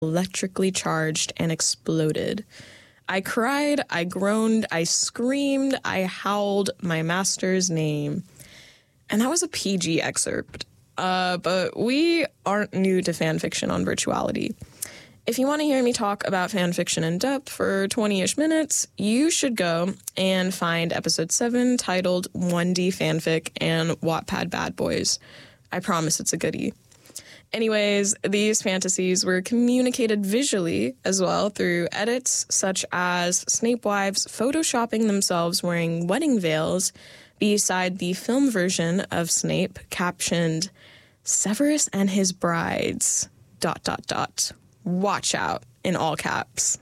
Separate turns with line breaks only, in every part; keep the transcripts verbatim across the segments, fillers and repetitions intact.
electrically charged and exploded. I cried, I groaned, I screamed, I howled my master's name. And that was a P G excerpt. Uh, but we aren't new to fan fiction on Virtuality. If you want to hear me talk about fan fiction in depth for twenty-ish minutes, you should go and find episode seven titled one D Fanfic and Wattpad Bad Boys. I promise it's a goodie. Anyways, these fantasies were communicated visually as well through edits such as Snape wives photoshopping themselves wearing wedding veils beside the film version of Snape captioned, "Severus and his brides, dot, dot, dot. Watch out," in all caps.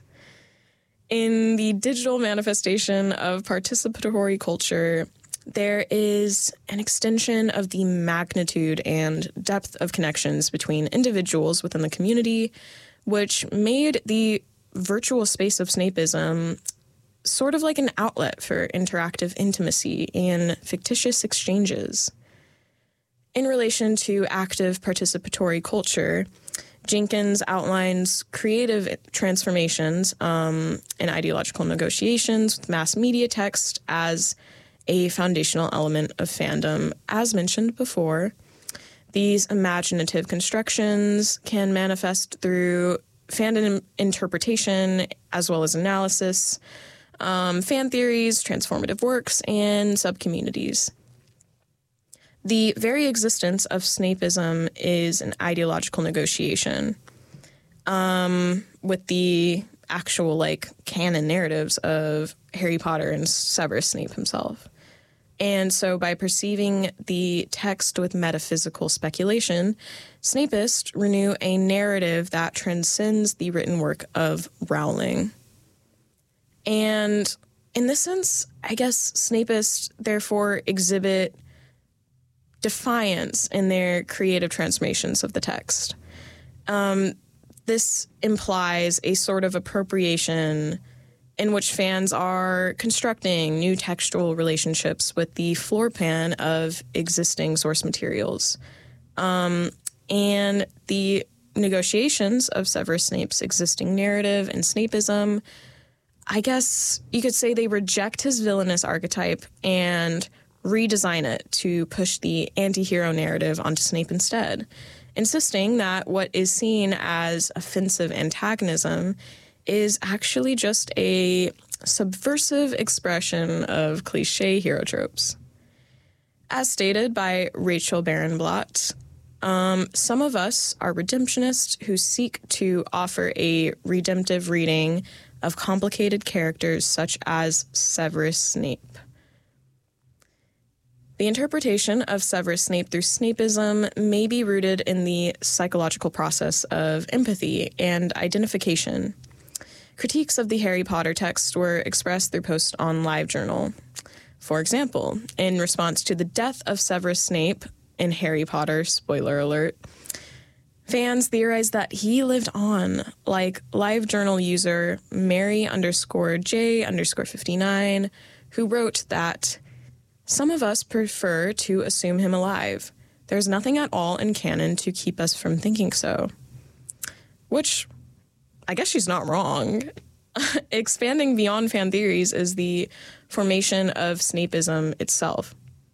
In the digital manifestation of participatory culture, there is an extension of the magnitude and depth of connections between individuals within the community, which made the virtual space of Snapeism sort of like an outlet for interactive intimacy and fictitious exchanges. In relation to active participatory culture, Jenkins outlines creative transformations um, and ideological negotiations with mass media text as a foundational element of fandom. As mentioned before, these imaginative constructions can manifest through fandom interpretation as well as analysis, um, fan theories, transformative works, and subcommunities. The very existence of Snapeism is an ideological negotiation um, with the actual, like, canon narratives of Harry Potter and Severus Snape himself. And so by perceiving the text with metaphysical speculation, Snapeists renew a narrative that transcends the written work of Rowling. And in this sense, I guess Snapeists therefore exhibit defiance in their creative transformations of the text. Um, this implies a sort of appropriation in which fans are constructing new textual relationships with the floor plan of existing source materials. Um, and the negotiations of Severus Snape's existing narrative and Snapeism, I guess you could say they reject his villainous archetype and redesign it to push the anti-hero narrative onto Snape instead, insisting that what is seen as offensive antagonism is actually just a subversive expression of cliché hero tropes. As stated by Rachel Barenblatt, um, some of us are redemptionists who seek to offer a redemptive reading of complicated characters such as Severus Snape. The interpretation of Severus Snape through Snapeism may be rooted in the psychological process of empathy and identification. Critiques of the Harry Potter text were expressed through posts on LiveJournal. For example, in response to the death of Severus Snape in Harry Potter, spoiler alert, fans theorized that he lived on, like LiveJournal user Mary underscore J underscore 59, who wrote that some of us prefer to assume him alive. There's nothing at all in canon to keep us from thinking so. Which, I guess she's not wrong. Expanding beyond fan theories is the formation of Snapeism itself.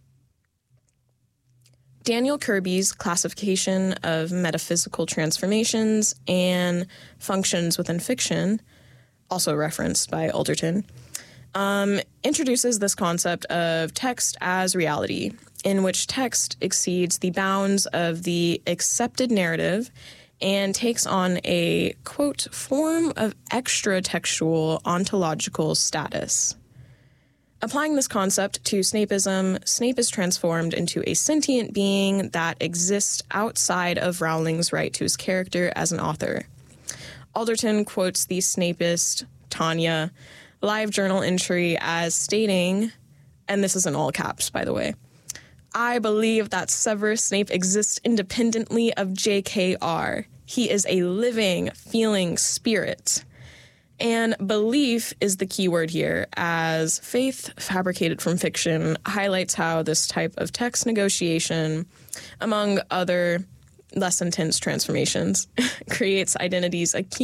Daniel Kirby's classification of metaphysical transformations and functions within fiction, also referenced by Alderton, um, introduces this concept of text as reality, in which text exceeds the bounds of the accepted narrative and takes on a, quote, form of extra-textual ontological status. Applying this concept to Snapeism, Snape is transformed into a sentient being that exists outside of Rowling's right to his character as an author. Alderton quotes the Snapeist, Tanya, LiveJournal entry as stating, and this is in all caps, by the way, "I believe that Severus Snape exists independently of J K R. He is a living, feeling spirit." And belief is the key word here, as faith fabricated from fiction highlights how this type of text negotiation, among other less intense transformations, creates identities